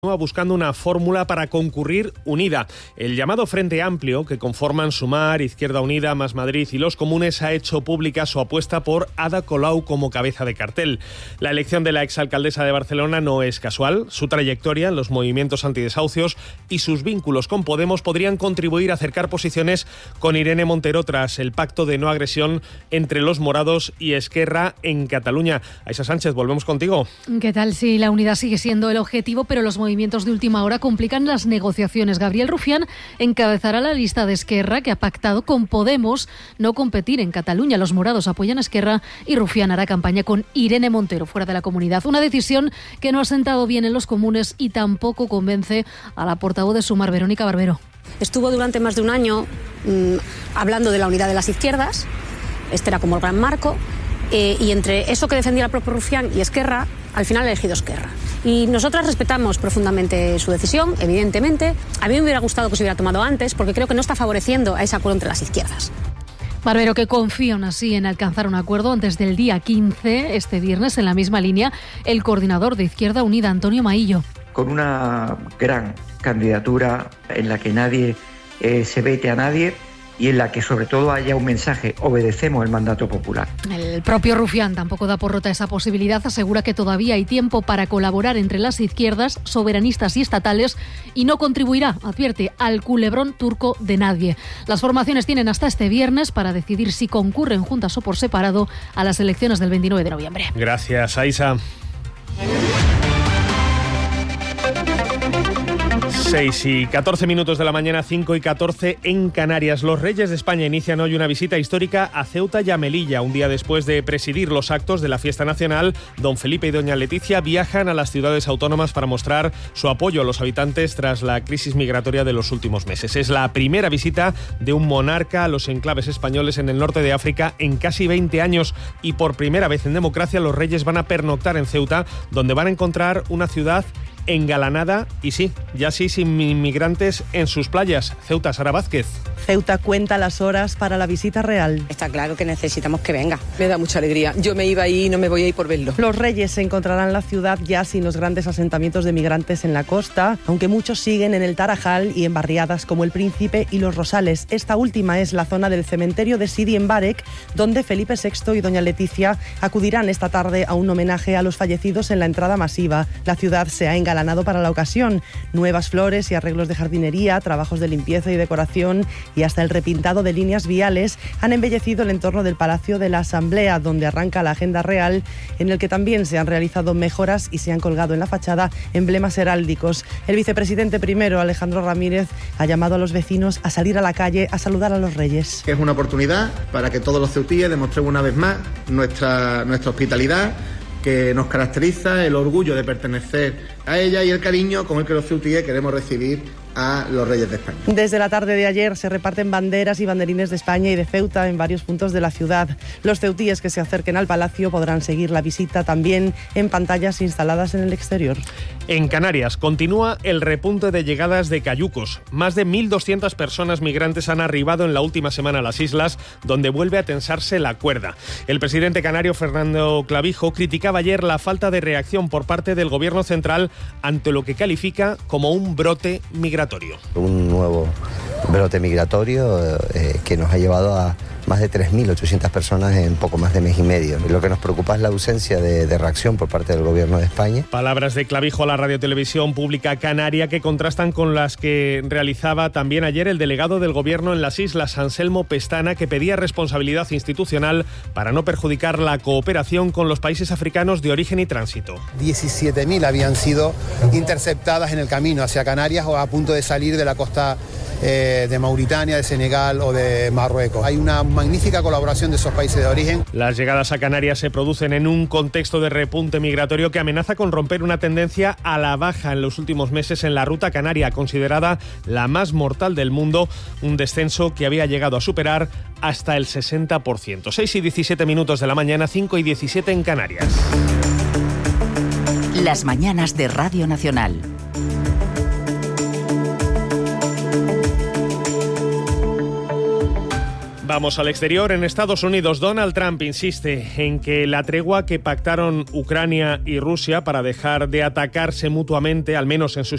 buscando una fórmula para concurrir unida. El llamado Frente Amplio, que conforman Sumar, Izquierda Unida, Más Madrid y Los Comunes, ha hecho pública su apuesta por Ada Colau como cabeza de cartel. La elección de la exalcaldesa de Barcelona no es casual. Su trayectoria en los movimientos antidesahucios y sus vínculos con Podemos podrían contribuir a acercar posiciones con Irene Montero tras el pacto de no agresión entre los morados y Esquerra en Cataluña. Aisha Sánchez, volvemos contigo. ¿Qué tal? Sí, la unidad sigue siendo el objetivo, pero los movimientos de última hora complican las negociaciones. Gabriel Rufián encabezará la lista de Esquerra, que ha pactado con Podemos no competir en Cataluña. Los morados apoyan a Esquerra y Rufián hará campaña con Irene Montero fuera de la comunidad. Una decisión que no ha sentado bien en los comunes y tampoco convence a la portavoz de Sumar, Verónica Barbero. Estuvo durante más de un año hablando de la unidad de las izquierdas. Este era como el gran marco. Y entre eso que defendía el propio Rufián y Esquerra, al final ha elegido Esquerra. Y nosotras respetamos profundamente su decisión, evidentemente. A mí me hubiera gustado que se hubiera tomado antes, porque creo que no está favoreciendo a ese acuerdo entre las izquierdas. Barbero, que confían así en alcanzar un acuerdo antes del día 15, este viernes, en la misma línea, el coordinador de Izquierda Unida, Antonio Maillo. Con una gran candidatura en la que nadie se vete a nadie, y en la que sobre todo haya un mensaje: obedecemos el mandato popular. El propio Rufián tampoco da por rota esa posibilidad, asegura que todavía hay tiempo para colaborar entre las izquierdas, soberanistas y estatales, y no contribuirá, advierte, al culebrón turco de nadie. Las formaciones tienen hasta este viernes para decidir si concurren juntas o por separado a las elecciones del 29 de noviembre. Gracias, Aisha. 6:14 de la mañana, 5:14 en Canarias. Los Reyes de España inician hoy una visita histórica a Ceuta y a Melilla. Un día después de presidir los actos de la fiesta nacional, don Felipe y doña Leticia viajan a las ciudades autónomas para mostrar su apoyo a los habitantes tras la crisis migratoria de los últimos meses. Es la primera visita de un monarca a los enclaves españoles en el norte de África en casi 20 años y por primera vez en democracia los Reyes van a pernoctar en Ceuta, donde van a encontrar una ciudad engalanada y sí, ya sí, sin inmigrantes en sus playas. Ceuta, Sara Vázquez. Ceuta cuenta las horas para la visita real. Está claro que necesitamos que venga. Me da mucha alegría. Yo me iba ahí y no me voy a ir por verlo. Los Reyes se encontrarán la ciudad ya sin los grandes asentamientos de migrantes en la costa, aunque muchos siguen en el Tarajal y en barriadas como El Príncipe y Los Rosales. Esta última es la zona del cementerio de Sidi Mbarek, donde Felipe VI y doña Leticia acudirán esta tarde a un homenaje a los fallecidos en la entrada masiva. La ciudad se ha engalanado para la ocasión. Nuevas flores y arreglos de jardinería, trabajos de limpieza y decoración y hasta el repintado de líneas viales han embellecido el entorno del Palacio de la Asamblea, donde arranca la agenda real, en el que también se han realizado mejoras y se han colgado en la fachada emblemas heráldicos. El vicepresidente primero, Alejandro Ramírez, ha llamado a los vecinos a salir a la calle a saludar a los Reyes. Es una oportunidad para que todos los ceutíes demostremos una vez más nuestra hospitalidad, que nos caracteriza, el orgullo de pertenecer a ella y el cariño con el que los ceutíes queremos recibir a los Reyes de España. Desde la tarde de ayer se reparten banderas y banderines de España y de Ceuta en varios puntos de la ciudad. Los ceutíes que se acerquen al palacio podrán seguir la visita también en pantallas instaladas en el exterior. En Canarias continúa el repunte de llegadas de cayucos. Más de 1.200 personas migrantes han arribado en la última semana a las islas, donde vuelve a tensarse la cuerda. El presidente canario Fernando Clavijo criticaba ayer la falta de reacción por parte del gobierno central ante lo que califica como un brote migratorio. Un nuevo brote migratorio que nos ha llevado a más de 3.800 personas en poco más de mes y medio. Lo que nos preocupa es la ausencia de reacción por parte del Gobierno de España. Palabras de Clavijo a la Radiotelevisión Pública Canaria que contrastan con las que realizaba también ayer el delegado del Gobierno en las islas, Anselmo Pestana, que pedía responsabilidad institucional para no perjudicar la cooperación con los países africanos de origen y tránsito. 17.000 habían sido interceptadas en el camino hacia Canarias o a punto de salir de la costa de Mauritania, de Senegal o de Marruecos. Hay una magnífica colaboración de esos países de origen. Las llegadas a Canarias se producen en un contexto de repunte migratorio que amenaza con romper una tendencia a la baja en los últimos meses en la ruta canaria, considerada la más mortal del mundo, un descenso que había llegado a superar hasta el 60%. 6:17 de la mañana, 5:17 en Canarias. Las mañanas de Radio Nacional. Vamos al exterior. En Estados Unidos, Donald Trump insiste en que la tregua que pactaron Ucrania y Rusia para dejar de atacarse mutuamente, al menos en sus